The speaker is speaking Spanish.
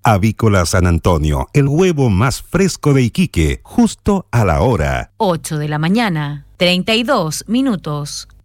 Avícola San Antonio, el huevo más fresco de Iquique, justo a la hora. 8 de la mañana, 32 minutos.